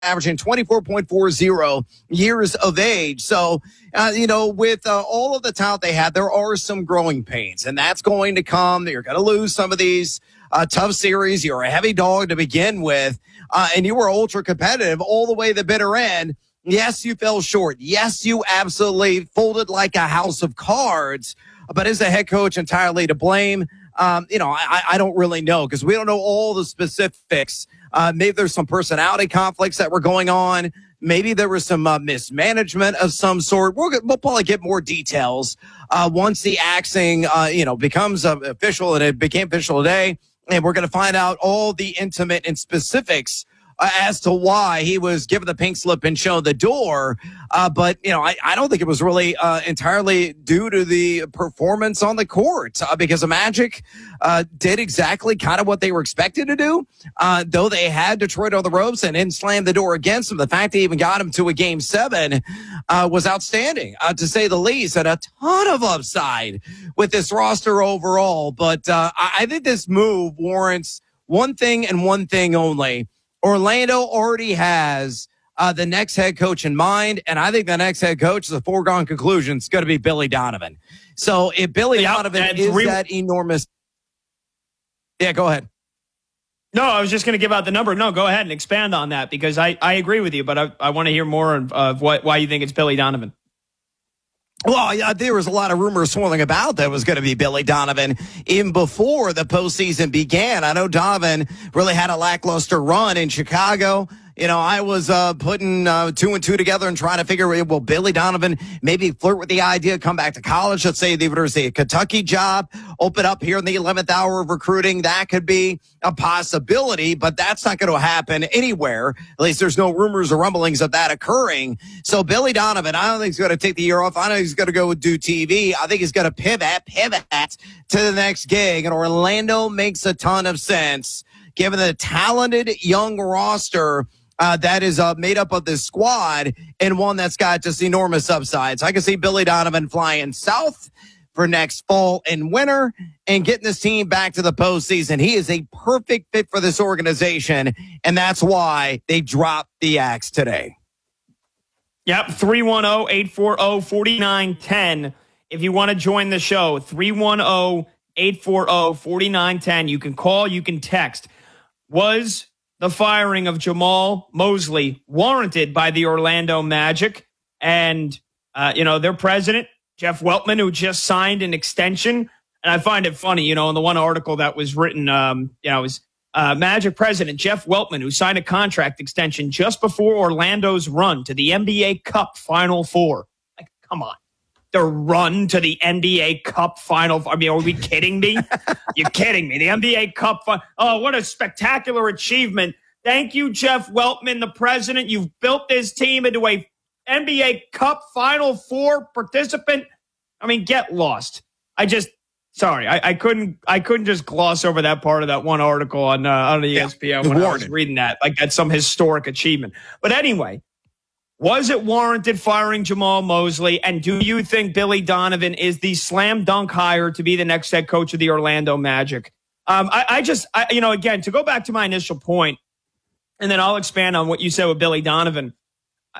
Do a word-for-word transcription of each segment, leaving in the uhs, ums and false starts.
averaging twenty-four point four oh years of age. So, uh, you know, with uh, all of the talent they had, there are some growing pains, and that's going to come. You're going to lose some of these uh, tough series. You're a heavy dog to begin with, uh, and you were ultra competitive all the way to the bitter end. Yes, you fell short. Yes, you absolutely folded like a house of cards. But is the head coach entirely to blame? Um, you know, I, I don't really know because we don't know all the specifics. Uh, maybe there's some personality conflicts that were going on. Maybe there was some uh, mismanagement of some sort. We'll, we'll probably get more details uh, once the axing, uh, you know, becomes uh, official, and it became official today. And we're going to find out all the intimate and specifics uh, as to why he was given the pink slip and shown the door. Uh, but, you know, I, I don't think it was really uh, entirely due to the performance on the court uh, because the Magic uh, did exactly kind of what they were expected to do. Uh, though they had Detroit on the ropes and then slammed the door against them, the fact they even got him to a game seven uh, was outstanding, uh, to say the least, and a ton of upside with this roster overall. But uh, I, I think this move warrants one thing and one thing only. Orlando already has Uh, the next head coach in mind, and I think the next head coach is a foregone conclusion. It's going to be Billy Donovan. So if Billy yeah, Donovan is re- that enormous, yeah, go ahead. No, I was just going to give out the number. No, go ahead and expand on that because I, I agree with you, but I, I want to hear more of, of what why you think it's Billy Donovan. Well, yeah, there was a lot of rumors swirling about that it was going to be Billy Donovan even before the postseason began. I know Donovan really had a lackluster run in Chicago. You know, I was uh, putting uh, two and two together and trying to figure, well, Billy Donovan maybe flirt with the idea, come back to college. Let's say the University of Kentucky job, open up here in the eleventh hour of recruiting. That could be a possibility, but that's not going to happen anywhere. At least there's no rumors or rumblings of that occurring. So Billy Donovan, I don't think he's going to take the year off. I don't think he's going to go do T V. I think he's going to pivot, pivot to the next gig. And Orlando makes a ton of sense given the talented young roster Uh, that is uh, made up of this squad and one that's got just enormous upsides. I can see Billy Donovan flying south for next fall and winter and getting this team back to the postseason. He is a perfect fit for this organization, and that's why they dropped the axe today. Yep, three one zero, eight four zero, four nine one zero. If you want to join the show, three one zero, eight four zero, four nine one zero. You can call, you can text. Was the firing of Jamal Mosley warranted by the Orlando Magic? And, uh, you know, their president, Jeff Weltman, who just signed an extension. And I find it funny, you know, in the one article that was written, um, you know, it was uh, Magic president Jeff Weltman, who signed a contract extension just before Orlando's run to the N B A Cup Final Four. Like, come on. The run to the N B A Cup Final. I mean, are we kidding me? You're kidding me. The N B A Cup. Oh, what a spectacular achievement. Thank you, Jeff Weltman, the president. You've built this team into a N B A Cup Final Four participant. I mean, get lost. I just, sorry, I, I couldn't, I couldn't just gloss over that part of that one article on, uh, on the E S P N yeah, when I was reading that. Like that's some historic achievement. But anyway, was it warranted firing Jamal Mosley? And do you think Billy Donovan is the slam dunk hire to be the next head coach of the Orlando Magic? Um, I, I just, I, you know, again, to go back to my initial point, and then I'll expand on what you said with Billy Donovan. Uh,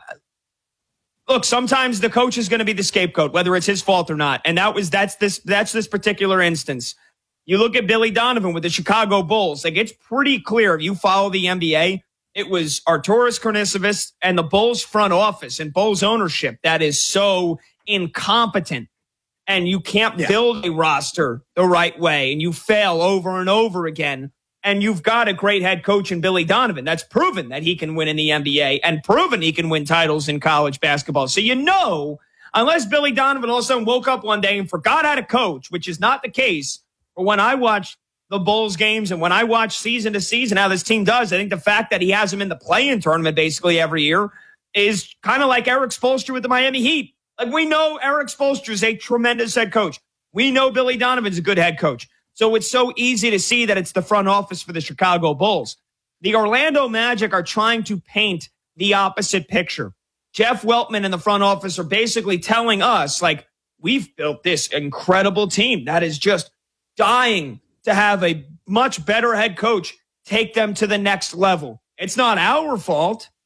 look, sometimes the coach is going to be the scapegoat, whether it's his fault or not. And that was, that's this, that's this particular instance. You look at Billy Donovan with the Chicago Bulls. Like it's pretty clear if you follow the N B A, it was Arturas Karnisovas and the Bulls front office and Bulls ownership that is so incompetent. And you can't yeah. build a roster the right way. And you fail over and over again. And you've got a great head coach in Billy Donovan. That's proven that he can win in the N B A and proven he can win titles in college basketball. So you know, unless Billy Donovan all of a sudden woke up one day and forgot how to coach, which is not the case. But when I watch the Bulls games and when I watch season to season how this team does, I think the fact that he has them in the play-in tournament basically every year is kind of like Eric Spoelstra with the Miami Heat. Like we know Eric Spoelstra is a tremendous head coach. We know Billy Donovan's a good head coach. So it's so easy to see that it's the front office for the Chicago Bulls. The Orlando Magic are trying to paint the opposite picture. Jeff Weltman and the front office are basically telling us, like, we've built this incredible team that is just dying to have a much better head coach take them to the next level. It's not our fault.